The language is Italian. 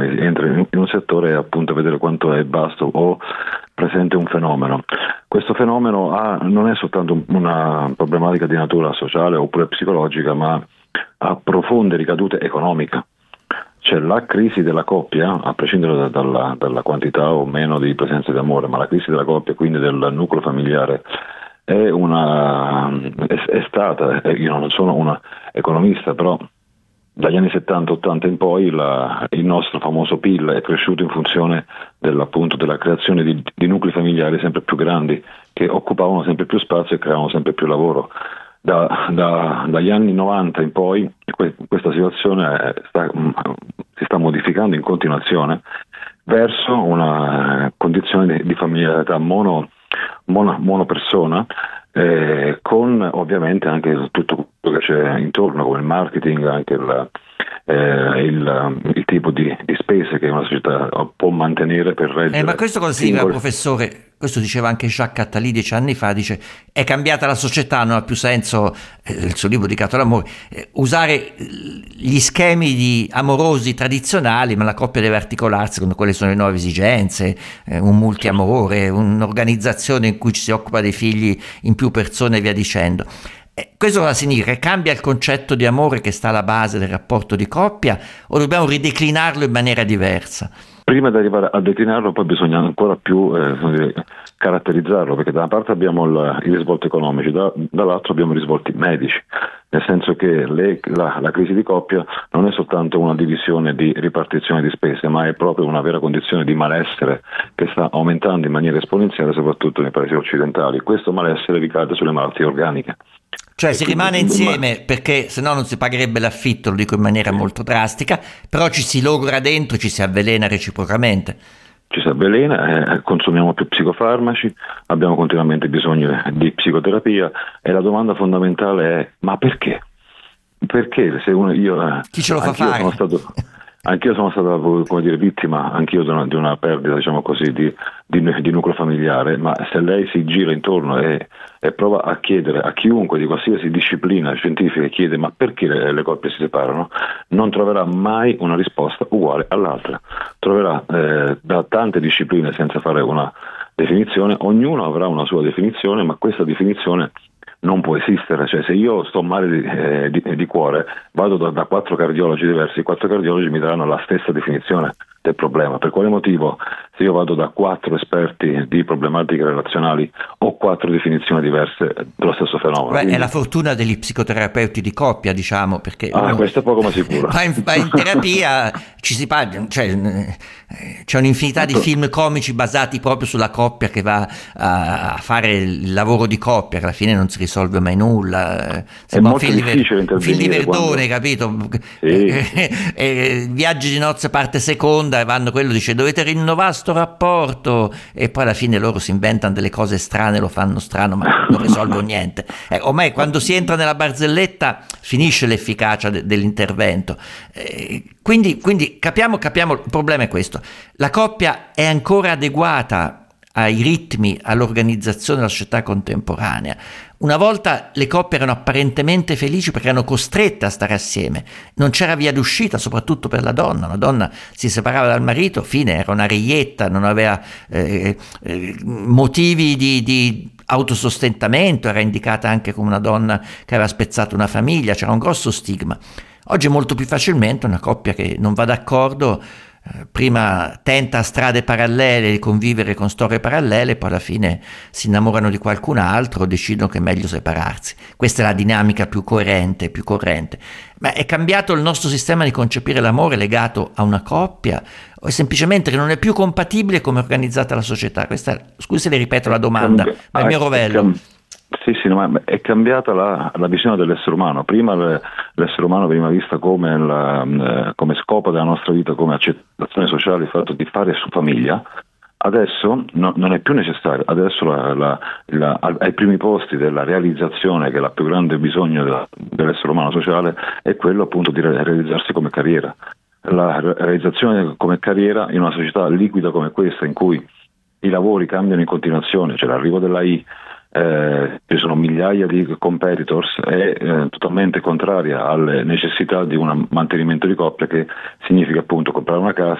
entra in un settore e appunto vedere quanto è vasto o presente un fenomeno. Questo fenomeno non è soltanto una problematica di natura sociale oppure psicologica, ma ha profonde ricadute economiche. C'è la crisi della coppia, a prescindere dalla quantità o meno di presenza di amore, ma la crisi della coppia, quindi del nucleo familiare, è stata, io non sono un economista, però dagli anni 70-80 in poi il nostro famoso PIL è cresciuto in funzione appunto della creazione di nuclei familiari sempre più grandi, che occupavano sempre più spazio e creavano sempre più lavoro. Dagli anni 90 in poi questa situazione si sta modificando in continuazione verso una condizione di familiarità monopersona, con ovviamente anche tutto quello che c'è intorno, come il marketing, anche il tipo di spese che una società può mantenere per reggere. Ma questo cosa significa, professore? Questo diceva anche Jacques Attali 10 anni fa, dice: è cambiata la società, non ha più senso, il suo libro dedicato all'amore, usare gli schemi amorosi tradizionali, ma la coppia deve articolarsi con quelle sono le nuove esigenze, un multiamore, un'organizzazione in cui ci si occupa dei figli in più persone e via dicendo. Questo cosa significa? Cambia il concetto di amore che sta alla base del rapporto di coppia, o dobbiamo rideclinarlo in maniera diversa? Prima di arrivare a declinarlo poi bisogna ancora più caratterizzarlo, perché da una parte abbiamo i risvolti economici, dall'altro abbiamo i risvolti medici, nel senso che la crisi di coppia non è soltanto una divisione di ripartizione di spese, ma è proprio una vera condizione di malessere che sta aumentando in maniera esponenziale soprattutto nei paesi occidentali. Questo malessere ricade sulle malattie organiche. Cioè si rimane insieme perché se no non si pagherebbe l'affitto, lo dico in maniera molto drastica, però ci si logora dentro, ci si avvelena reciprocamente. Ci si avvelena, consumiamo più psicofarmaci, abbiamo continuamente bisogno di psicoterapia e la domanda fondamentale è: ma perché? Perché se chi ce lo fa fare? Anch'io sono stato, come dire, vittima, anch'io di una perdita, diciamo così, di nucleo familiare, ma se lei si gira intorno e prova a chiedere a chiunque di qualsiasi disciplina scientifica, chiede ma perché le coppie si separano, non troverà mai una risposta uguale all'altra. Troverà da tante discipline, senza fare una definizione, ognuno avrà una sua definizione, ma questa definizione non può esistere. Cioè, se io sto male di cuore, vado da 4 cardiologi diversi, i 4 cardiologi mi daranno la stessa definizione del problema. Per quale motivo, se io vado da 4 esperti di problematiche relazionali, ho 4 definizioni diverse dello stesso fenomeno? Quindi è la fortuna degli psicoterapeuti di coppia, diciamo, perché questo è poco ma sicuro. Ma in terapia ci si parla, cioè, c'è un'infinità di film comici basati proprio sulla coppia che va a fare il lavoro di coppia, che alla fine non si risolve mai nulla. Sembra un film di Verdone, capito? Sì. Viaggi di nozze parte seconda, e quello dice dovete rinnovare sto rapporto, e poi alla fine loro si inventano delle cose strane, lo fanno strano, ma non risolvono niente. Ormai quando si entra nella barzelletta finisce l'efficacia dell'intervento. Quindi capiamo, il problema è questo: la coppia è ancora adeguata ai ritmi, all'organizzazione della società contemporanea. Una volta le coppie erano apparentemente felici perché erano costrette a stare assieme, non c'era via d'uscita, soprattutto per la donna si separava dal marito, fine, era una reietta, non aveva motivi di autosostentamento, era indicata anche come una donna che aveva spezzato una famiglia, c'era un grosso stigma. Oggi è molto più facilmente una coppia che non va d'accordo, prima tenta strade parallele di convivere con storie parallele, poi alla fine si innamorano di qualcun altro, decidono che è meglio separarsi. Questa è la dinamica più coerente, più corrente. Ma è cambiato il nostro sistema di concepire l'amore legato a una coppia, o è semplicemente che non è più compatibile come è organizzata la società? Scusi se le ripeto la domanda, ma è il mio rovello. Sì, no, ma è cambiata la visione dell'essere umano. Prima l'essere umano veniva vista come scopo della nostra vita, come accettazione sociale, il fatto di fare su famiglia. Adesso non è più necessario. Adesso ai primi posti della realizzazione, che è il più grande bisogno dell'essere umano sociale, è quello appunto di realizzarsi come carriera. La realizzazione come carriera in una società liquida come questa, in cui i lavori cambiano in continuazione, c'è l'arrivo dell'AI, ci sono migliaia di competitors, è totalmente contraria alle necessità di un mantenimento di coppia, che significa appunto comprare una casa,